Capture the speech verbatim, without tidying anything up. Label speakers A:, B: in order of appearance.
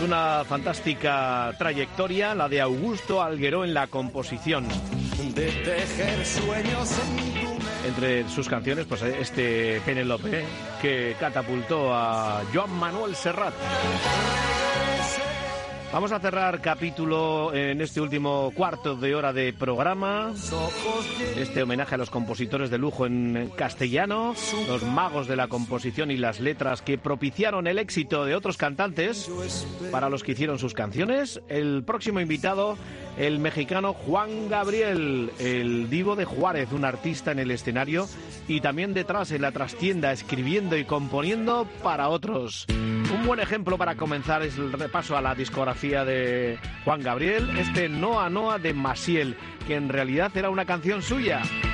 A: Una fantástica trayectoria, la de Augusto Algueró en la composición.
B: De tejer sueños en tu...
A: Entre sus canciones, pues este Penélope, que catapultó a Joan Manuel Serrat. Vamos a cerrar capítulo en este último cuarto de hora de programa. Este homenaje a los compositores de lujo en castellano, los magos de la composición y las letras que propiciaron el éxito de otros cantantes para los que hicieron sus canciones. El próximo invitado, el mexicano Juan Gabriel, el divo de Juárez, un artista en el escenario y también detrás en la trastienda, escribiendo y componiendo para otros. Un buen ejemplo para comenzar es el repaso a la discografía de Juan Gabriel, este Noa Noa de Maciel, que en realidad era una canción suya.